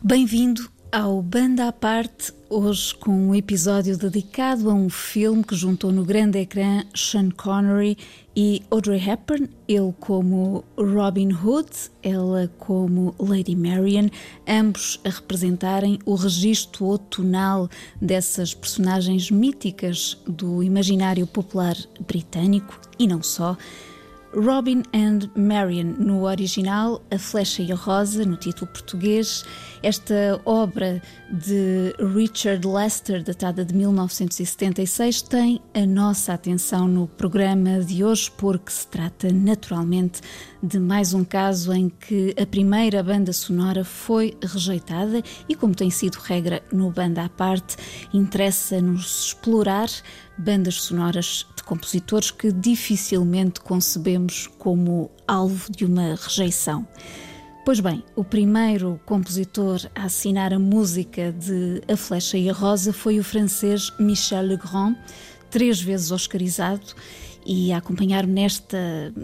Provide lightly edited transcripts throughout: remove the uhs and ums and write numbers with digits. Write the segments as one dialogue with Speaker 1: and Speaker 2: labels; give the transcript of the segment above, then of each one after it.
Speaker 1: Bem-vindo ao Banda à Parte, hoje com um episódio dedicado a um filme que juntou no grande ecrã Sean Connery e Audrey Hepburn, ele como Robin Hood, ela como Lady Marian, ambos a representarem o registro outonal dessas personagens míticas do imaginário popular britânico e não só. Robin and Marian no original, A Flecha e a Rosa no título português. Esta obra de Richard Lester, datada de 1976, tem a nossa atenção no programa de hoje porque se trata naturalmente de mais um caso em que a primeira banda sonora foi rejeitada e, como tem sido regra no Banda à Parte, interessa-nos explorar bandas sonoras de compositores que dificilmente concebemos como alvo de uma rejeição. Pois bem, o primeiro compositor a assinar a música de A Flecha e a Rosa foi o francês Michel Legrand, 3 vezes oscarizado, e a acompanhar-me nesta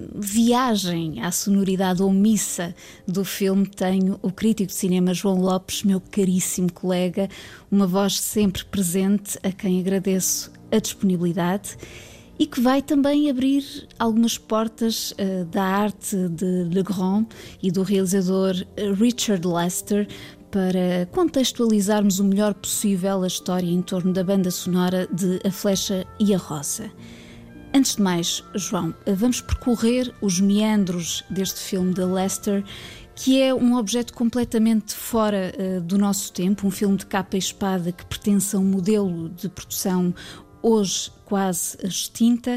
Speaker 1: viagem à sonoridade omissa do filme tenho o crítico de cinema João Lopes, meu caríssimo colega, uma voz sempre presente, a quem agradeço a disponibilidade e que vai também abrir algumas portas da arte de Legrand e do realizador Richard Lester para contextualizarmos o melhor possível a história em torno da banda sonora de A Flecha e a Rosa. Antes de mais, João, vamos percorrer os meandros deste filme de Lester, que é um objeto completamente fora do nosso tempo, um filme de capa e espada que pertence a um modelo de produção hoje quase extinta,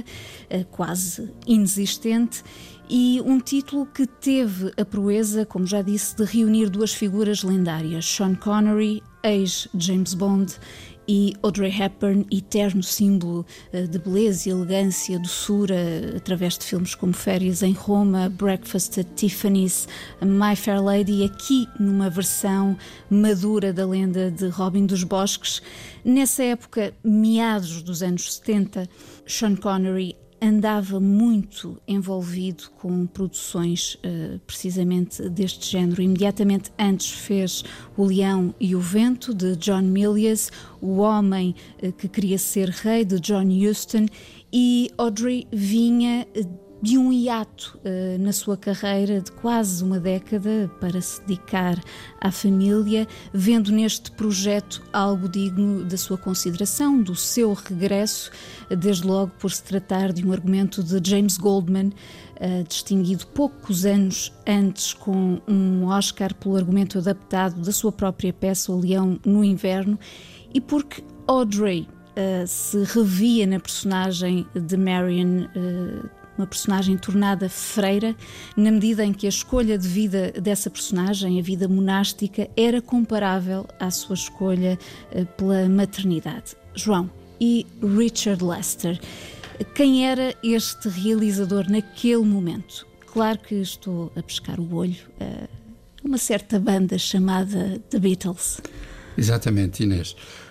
Speaker 1: quase inexistente, e um título que teve a proeza, como já disse, de reunir 2 figuras lendárias, Sean Connery, ex-James Bond, e Audrey Hepburn, eterno símbolo de beleza e elegância, doçura, através de filmes como Férias em Roma, Breakfast at Tiffany's, My Fair Lady, aqui numa versão madura da lenda de Robin dos Bosques. Nessa época, meados dos anos 70, Sean Connery andava muito envolvido com produções precisamente deste género. Imediatamente antes fez O Leão e o Vento, de John Milius, O Homem que Queria Ser Rei, de John Huston, e Audrey vinha de um hiato na sua carreira de quase uma década para se dedicar à família, vendo neste projeto algo digno da sua consideração, do seu regresso, desde logo por se tratar de um argumento de James Goldman, distinguido poucos anos antes com um Oscar pelo argumento adaptado da sua própria peça O Leão no Inverno, e porque Audrey se revia na personagem de Marian, uma personagem tornada freira, na medida em que a escolha de vida dessa personagem, a vida monástica, era comparável à sua escolha pela maternidade. João, e Richard Lester, quem era este realizador naquele momento? Claro que estou a pescar o olho a uma certa banda chamada The Beatles.
Speaker 2: Exatamente, Inês.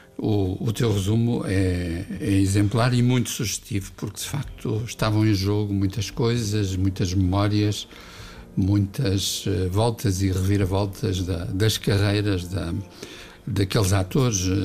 Speaker 2: O teu resumo é exemplar e muito sugestivo, porque de facto estavam em jogo muitas coisas, muitas memórias, muitas voltas e reviravoltas das carreiras daqueles atores